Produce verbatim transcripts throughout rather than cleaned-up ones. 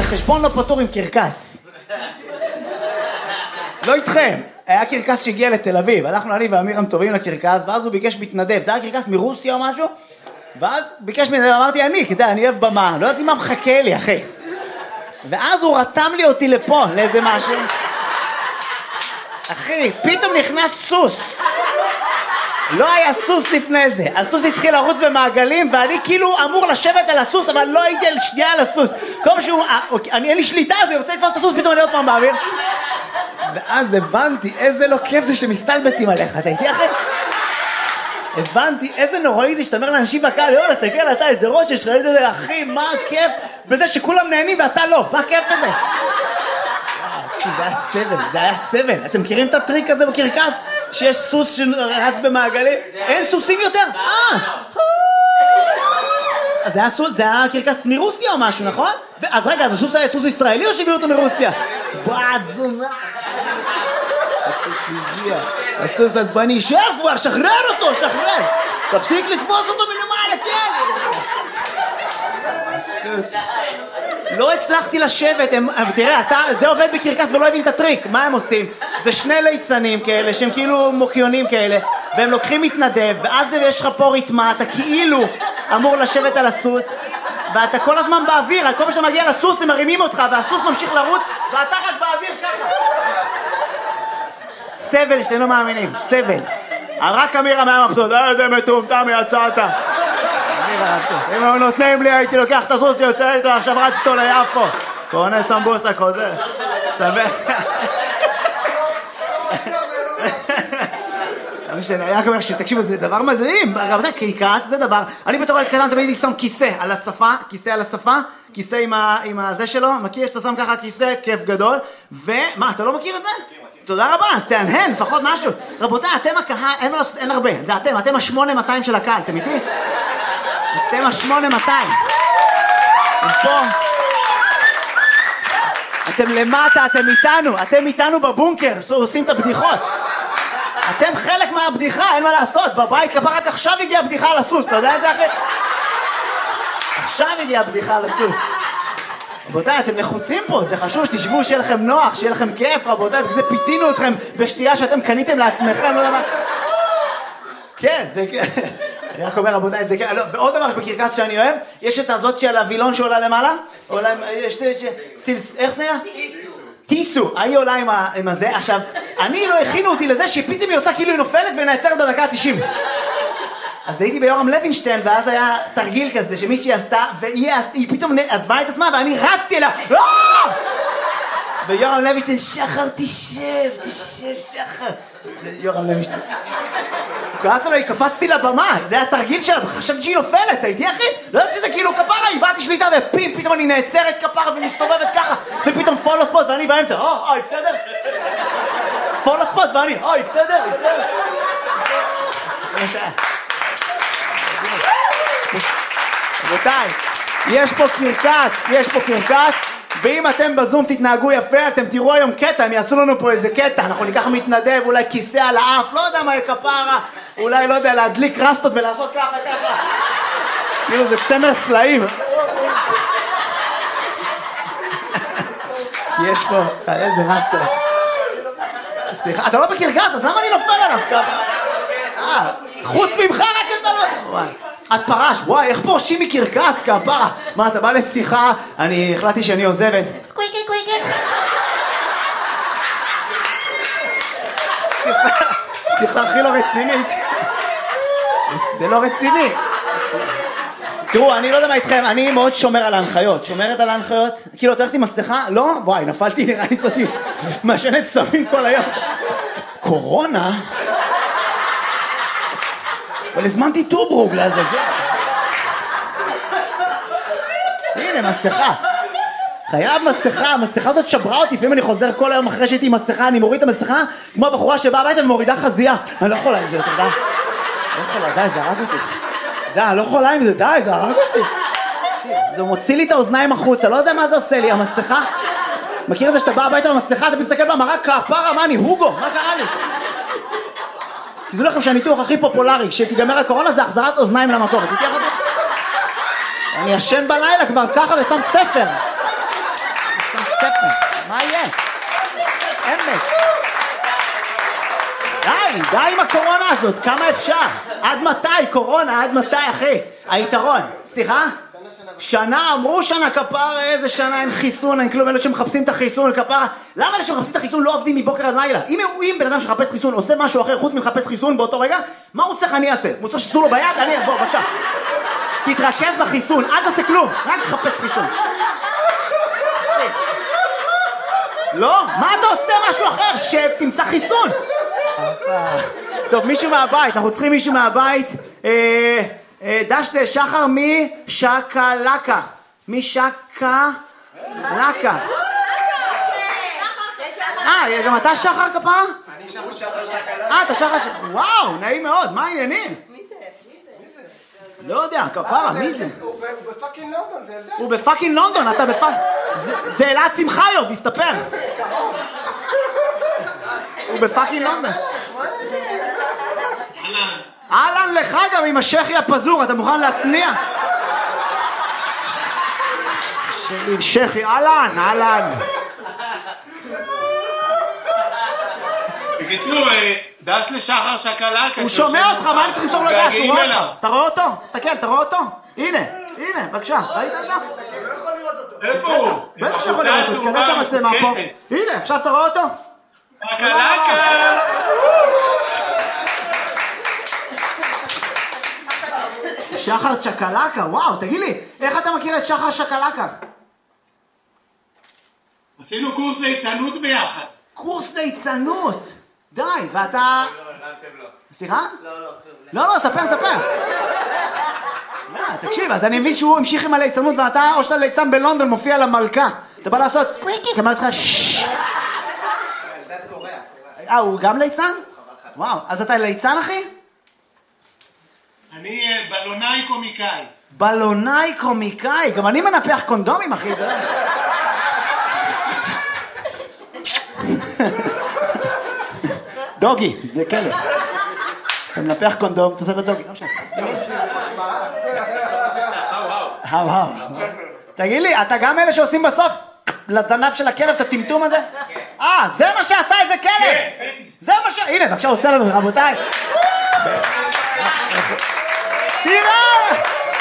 חשבון לא פתור עם קרקס. לא איתכם. היה קרקס שהגיע לתל אביב, הלכנו אני ואמירם טובים לקרקס, ואז הוא ביקש מתנדב, זה היה קרקס מרוסיה או משהו, ואז ביקש מתנדב, אמרתי אני, כדאי, אני אוהב במה, לא יודעת מה מחכה לי, אחי. ואז הוא רתם לי אותי לפה, לאיזה משהו. אחי, פתאום נכנס סוס. לא היה סוס לפני זה, הסוס התחיל לרוץ במעגלים, ואני כאילו אמור לשבת על הסוס, אבל לא הייתי על שנייה על הסוס. כל שהוא, אני אין לי שליטה, אז אני רוצה לתפוס את הסוס, פתאום אני עוד פעם באוויר. ואז הבנתי איזה לא כיף זה שמסתלבטים עליך, אתה איתי אחרי? הבנתי איזה נוראי זה שאתה אומר לאנשים בקהל, יאללה, תסתכל אתה איזה ראש יש לך, איזה אחי, מה הכיף בזה שכולם נהנים ואתה לא, מה הכיף בזה? זה היה סבל, זה היה סבל. אתם מכירים את הטריק הזה בקרקס? שיש סוס שרץ במעגלים? אין סוסים יותר? אה! אז זה היה סוס, זה היה קרקס מרוסיה או משהו, נכון? אז רגע, אז הסוס היה סוס ישראלי או שהביאו אותו מרוסיה? בעד זונה! הסוס הגיע, הסוס עצבני, שב כבר, שחרר אותו, שחרר! תפסיק לתפוס אותו מלמעלה, כן! הסוס... לא הצלחתי לשבת, הם, תראה, אתה, זה עובד בקרקס ולא הבין את הטריק, מה הם עושים? זה שני ליצנים כאלה, שהם כאילו מוקיונים כאלה, והם לוקחים מתנדב, ואז יש לך פה ריתמה, אתה כאילו אמור לשבת על הסוס, ואתה כל הזמן באוויר, כל מה שאתה מגיע לסוס הם מרימים אותך, והסוס ממשיך לרוץ, ואתה רק באוויר ככה. סבל שאתם לא מאמינים, סבל. רק אמירה מהמפסוד, איזה מטומטם יצאת. אם לא נותנים לי הייתי לוקח את הסוס שיוצא איתו, עכשיו רצתו ליפו. קונה סמבוסה חוזר. סבך. אני רק אומר שתקשיבו, זה דבר מדהים. רבותיי, קרקס זה דבר. אני בתור ילד קטן תמיד הייתי שם כיסא על השפה, כיסא על השפה, כיסא עם הזה שלו, מכיר שאתה שם ככה כיסא, כיף גדול. ומה, אתה לא מכיר את זה? תודה רבה, אז תענהן, לפחות משהו. רבותיי, אתם הקהל, אין הרבה, זה אתם, אתם השמונה מאתיים של הקהל, אתם איתי? אתם השמונה מאתיים. פה. אתם למטה, אתם איתנו, אתם איתנו בבונקר, עושים את הבדיחות. אתם חלק מהבדיחה, אין מה לעשות, בבית כפה רק עכשיו הגיעה הבדיחה על הסוס, אתה יודע את זה אחרי? עכשיו הגיעה הבדיחה על הסוס. רבותיי, אתם לחוצים פה, זה חשוב שתשבו, שיהיה לכם נוח, שיהיה לכם כיף, רבותיי, בגלל זה פיתינו אתכם בשתייה שאתם קניתם לעצמכם, לא יודע מה... כן, זה כן. אני רק אומר, רבותיי, זה כן, ועוד דבר בקרקס שאני אוהב, יש את הזאת של הווילון שעולה למעלה, עולה, יש, סילס, איך זה היה? טיסו. טיסו, היא עולה עם הזה, עכשיו, אני לא הכינו אותי לזה שפתאום היא עושה כאילו היא נופלת ונעצרת בדקה ה-תשעים. אז הייתי ביורם לוינשטיין, ואז היה תרגיל כזה שמישהי עשתה, והיא פתאום עזבה את עצמה, ואני רצתי אליה, ויורם לוינשטיין, שחר, תשב, תשב, שחר. יורם לוינשטיין. כועס עליי, קפצתי לבמה, זה היה תרגיל שלה, חשבתי שהיא נופלת, הייתי אחי? לא יודעת שזה כאילו כפרה, איבדתי שליטה, ופים, פתאום אני נעצרת כפרה ומסתובבת ככה, ופתאום פולו ספוט, ואני באמצע, אוי, אוי, בסדר? פולו ספוט, ואני, אוי, בסדר? בסדר? רבותיי, יש פה קרקס, יש פה קרקס, ואם אתם בזום תתנהגו יפה, אתם תראו היום קטע, הם יעשו לנו פה איזה קטע, אנחנו ניקח מתנדב, אולי כיסא על האף, לא יודע מה כפרה, אולי לא יודע, להדליק רסטות ולעשות ככה ככה. כאילו זה צמר סלעים. כי יש פה, איזה רסטות. סליחה, אתה לא בקרקס, אז למה אני נופל עליו ככה? אה, חוץ ממך רק אתה לא... את פרש, וואי, איך פורשים מקרקס, כפרה? מה, אתה בא לשיחה? אני החלטתי שאני עוזבת. סקוויקי, קוויקי. שיחה הכי לא רצינית. זה לא רציני. תראו, אני לא יודע מה איתכם, אני מאוד שומר על ההנחיות. שומרת על ההנחיות? כאילו, אתה הולכת עם מסכה? לא? וואי, נפלתי, נראה לי זאתי. מעשנת סמים כל היום. קורונה? אבל הזמנתי טוברוג לעזאזל. הנה, מסכה. חייב מסכה, המסכה הזאת שברה אותי, לפעמים אני חוזר כל היום אחרי שהייתי עם מסכה, אני מוריד את המסכה, כמו הבחורה שבאה הביתה ומורידה חזייה. אני לא יכולה עם זה יותר, די. לא יכולה, די, זה הרג אותי. די, אני לא יכולה עם זה, די, זה הרג אותי. זה מוציא לי את האוזניים החוצה, לא יודע מה זה עושה לי, המסכה. מכיר את זה שאתה בא הביתה במסכה, אתה מסתכל במראה, כפרה, מה אני, הוגו, מה קרה לי? תדעו לכם שהניתוח הכי פופולרי, כשתיגמר הקורונה זה החזרת אוזניים למקום. אני ישן בלילה כבר ככה ושם ספר. מה יהיה? אמת. די, די עם הקורונה הזאת, כמה אפשר? עד מתי, קורונה, עד מתי, אחי? היתרון, סליחה? שנה, אמרו שנה כפרה, איזה שנה, אין חיסון, אין כלום, אלה שמחפשים את החיסון, כפרה. למה אלה שמחפשים את החיסון לא עובדים מבוקר עד לילה? אם אם בן אדם שמחפש חיסון עושה משהו אחר חוץ מלחפש חיסון באותו רגע, מה הוא צריך אני אעשה? הוא צריך שסו לו ביד? אני, בוא, בבקשה. תתרכז בחיסון, אל תעשה כלום, רק תחפש חיסון. לא, מה אתה עושה משהו אחר? שב, תמצא חיסון. טוב, מישהו מהבית, אנחנו צריכים מישהו מהבית. דשדה, שחר משקלקה. משקלקה. אה, גם אתה שחר כפרה? אני שחר שקלקה. אה, אתה שחר שקלקה. וואו, נעים מאוד, מה העניינים? מי זה? מי זה? לא יודע, כפרה, מי זה? הוא בפאקינג לונדון, זה ילדה. הוא בפאקינג לונדון, אתה בפאקינג... זה אלעד שמחיוב, הסתפר. הוא בפאקינג לונדון. אהלן לך גם עם השכי הפזור, אתה מוכן להצניע? עם שכי, אהלן, אהלן. בקיצור, דש לשחר שקלקה. הוא שומע אותך, מה אני צריך למסור לו דש? הוא רואה אותך. אתה רואה אותו? תסתכל, אתה רואה אותו? הנה, הנה, בבקשה, ראית את זה? לא יכול לראות אותו. איפה הוא? בטח שיכול לראות אותו, תסתכל למצלמה פה. הנה, עכשיו אתה רואה אותו? שקלקה! שחר צ'קלקה, וואו, תגיד לי, איך אתה מכיר את שחר שקלקה? עשינו קורס ליצנות ביחד. קורס ליצנות. די, ואתה... סליחה? לא, לא. לא, לא, ספר, ספר. לא, תקשיב, אז אני מבין שהוא המשיך עם הליצנות ואתה, או שאתה ליצן בלונדון, מופיע למלכה. אתה בא לעשות סקוויקי, אמרת לך ששש. זה את קוריאה. אה, הוא גם ליצן? וואו, אז אתה ליצן, אחי? אני בלונאי קומיקאי. בלונאי קומיקאי, גם אני מנפח קונדומים, אחי. דוגי, זה כלב. אתה מנפח קונדום, אתה עושה לו דוגי, לא משנה. וואו, וואו. תגיד לי, אתה גם אלה שעושים בסוף לזנב של הכלב את הטמטום הזה? אה, זה מה שעשה איזה כלב? זה מה ש... הנה, בבקשה, הוא עושה לנו, רבותיי. תראה!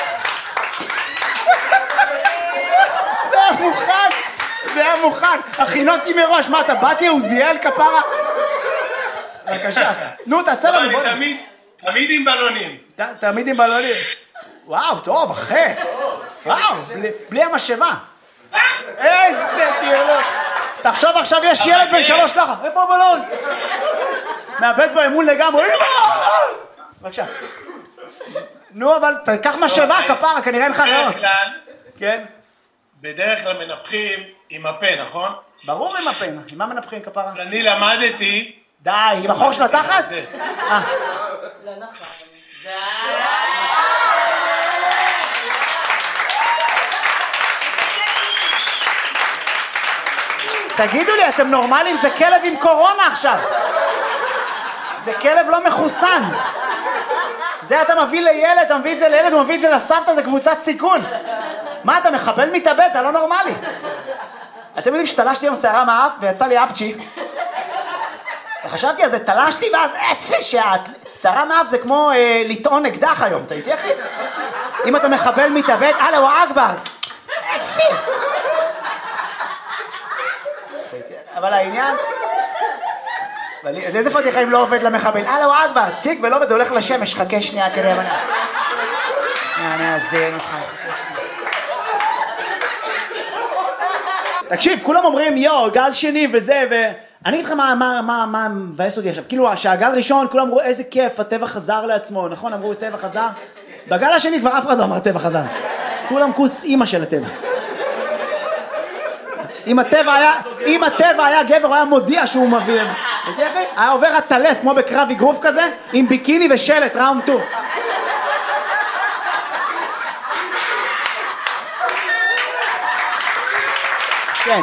זה היה מוכן, זה היה מוכן. הכינותי מראש, מה אתה באתי, עוזיאל כפרה? בבקשה, נו תעשה לנו בוא. אני תמיד, תמיד עם בלונים. תמיד עם בלונים. וואו, טוב, אחי. וואו, בלי המשאבה. איזה תיאור. תחשוב עכשיו יש ילד בן שלוש ככה, איפה הבלון? מאבד באמון לגמרי. בבקשה. נו, אבל תקח משאבה, כפרה, כנראה אין לך רעות. בדרך כלל, כן? בדרך כלל מנפחים עם הפה, נכון? ברור עם הפה, עם מה מנפחים כפרה? אני למדתי... די, עם החור של התחת? זה. אה. לא נכון. תגידו לי, אתם נורמלים? זה כלב עם קורונה עכשיו. זה כלב לא מחוסן. זה אתה מביא לילד, אתה מביא את זה לילד, הוא מביא את זה לסבתא, זה קבוצת סיכון. מה, אתה מחבל מתאבד? אתה לא נורמלי. אתם יודעים שתלשתי עם שערה מהאף ויצא לי אפצ'י. וחשבתי על זה, תלשתי ואז אצלי שהשערה מהאף זה כמו אה, לטעון אקדח היום, אתה איתי אחי? אם אתה מחבל מתאבד, אללה ואכבר. אצלי. אבל העניין... איזה פתיחה אם לא עובד למחבל? אללה ואכבר, צ'יק ולא עובד, הולך לשמש, חכה שנייה, תראה מנה. נאזן אותך. תקשיב, כולם אומרים יו, גל שני וזה, ואני אגיד לך מה, מה, מה, מה מבאס אותי עכשיו, כאילו שהגל ראשון, כולם אמרו איזה כיף, הטבע חזר לעצמו, נכון? אמרו הטבע חזר? בגל השני כבר אף אחד לא אמר הטבע חזר, כולם כוס אימא של הטבע. אם הטבע היה, אם הטבע היה גבר, הוא היה מודיע שהוא מביא, היה עובר הטלף, כמו בקרב אגרוף כזה, עם ביקיני ושלט, ראונד טו. כן.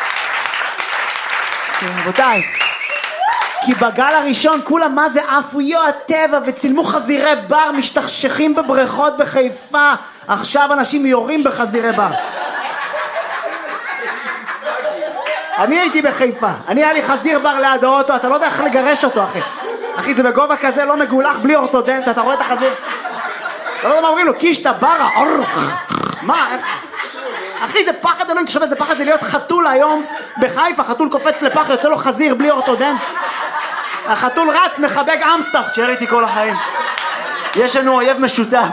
רבותיי, כי בגל הראשון כולם מה זה עפו יו הטבע וצילמו חזירי בר משתכשכים בבריכות בחיפה, עכשיו אנשים יורים בחזירי בר. אני הייתי בחיפה, אני היה לי חזיר בר ליד האוטו, אתה לא יודע איך לגרש אותו, אחי. אחי, זה בגובה כזה, לא מגולח, בלי אורתודנט, אתה רואה את החזיר? אתה לא יודע מה אומרים לו, קיש את הברה, מה, איך? אחי, זה פחד, אני לא חושב איזה פחד, זה להיות חתול היום בחיפה, חתול קופץ לפח, יוצא לו חזיר בלי אורתודנט. החתול רץ, מחבק אמסטארט, שיהיה איתי כל החיים. יש לנו אויב משותף.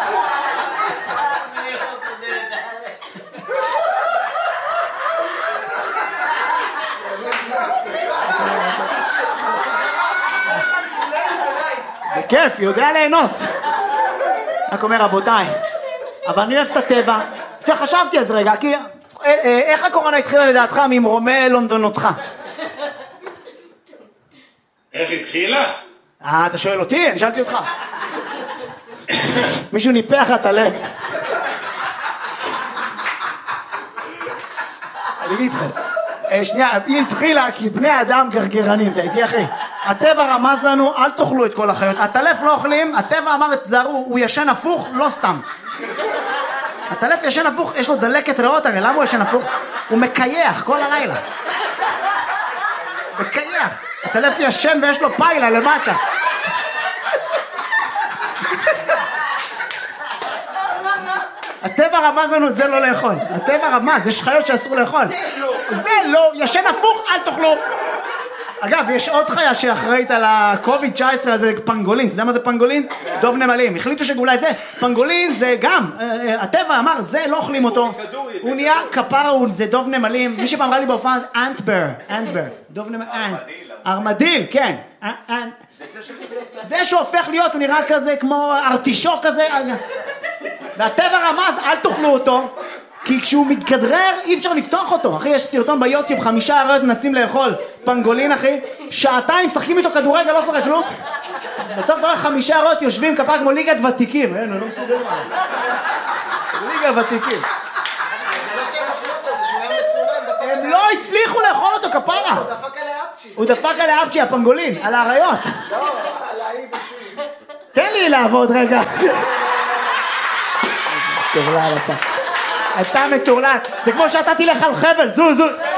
זה כיף, יודע ליהנות. רק אומר, רבותיי, אבל אני אוהב את הטבע. חשבתי אז רגע, כי איך הקורונה התחילה לדעתך ממרומי לונדונותך? איך התחילה? אה, אתה שואל אותי? אני שאלתי אותך. מישהו ניפח את הלב. אני אגיד לכם, שנייה, היא התחילה כי בני אדם גרגרנים, אתה איתי אחי? הטבע רמז לנו, אל תאכלו את כל החיות. הטלף לא אוכלים, הטבע אמר, תזהרו, הוא ישן הפוך, לא סתם. הטלף ישן הפוך, יש לו דלקת ריאות, הרי למה הוא ישן הפוך? הוא מקייח כל הלילה. מקייח. הטלף ישן ויש לו פיילה למטה. הטבע רמז לנו, זה לא לאכול. הטבע רמז, יש חיות שאסור לאכול. זה לא. זה לא, ישן הפוך, אל תאכלו. אגב, יש עוד חיה שאחראית על ה-קוביד תשע עשרה הזה, פנגולין. אתה יודע מה זה פנגולין? דוב נמלים. החליטו שאולי זה, פנגולין זה גם, הטבע אמר, זה לא אוכלים אותו. הוא נהיה כפרה, זה דוב נמלים. מי שפעם ראה לי בהופעה זה אנטבר, אנטבר. דוב נמלים, ארמדיל, כן. זה שהופך להיות, הוא נראה כזה כמו ארטישוק כזה. והטבע רמז, אל תאכלו אותו. כי כשהוא מתכדרר אי אפשר לפתוח אותו. אחי, יש סרטון ביוטיוב, חמישה אריות מנסים לאכול פנגולין, אחי, שעתיים שחקים איתו כדורגל, לא קורה כלום. בסוף תראה חמישה אריות יושבים כפה כמו ליגת ותיקים. אין, הוא לא מסוגל מה. ליגה ותיקים. זה לא שהם אכלו אותו, זה שהוא היה מצולם. הם לא הצליחו לאכול אותו, כפרה. הוא דפק עליה אפצ'י. הוא דפק עליה אפצ'י, הפנגולין, על האריות. לא, על האי בסין. תן לי לעבוד רגע. טורלל אתה. אתה מטורלל. זה כמו שאתה תלך על חבל, זו זו.